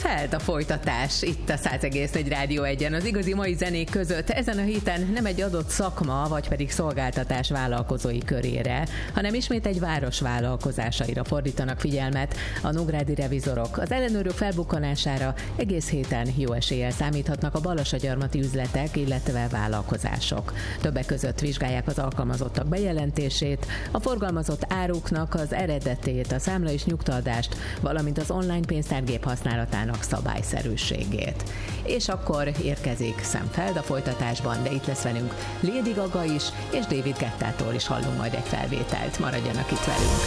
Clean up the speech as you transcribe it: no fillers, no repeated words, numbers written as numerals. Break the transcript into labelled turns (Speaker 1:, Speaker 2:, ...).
Speaker 1: Feld a folytatás itt a 100,4 Rádió 1-en. Az igazi mai zenék között ezen a héten nem egy adott szakma, vagy pedig szolgáltatás vállalkozói körére, hanem ismét egy város vállalkozásaira fordítanak figyelmet a nógrádi revizorok. Az ellenőrök felbukkanására egész héten jó eséllyel számíthatnak a balassagyarmati üzletek, illetve vállalkozások. Többek között vizsgálják az alkalmazottak bejelentését, a forgalmazott áruknak az eredetét, a számla és nyugtaadást, valamint az online pénztárgép használatának szabályszerűségét. És akkor érkezik Sam Feld a folytatásban, de itt lesz velünk Lady Gaga is, és David Guettától is hallunk majd egy felvételt. Maradjanak itt velünk!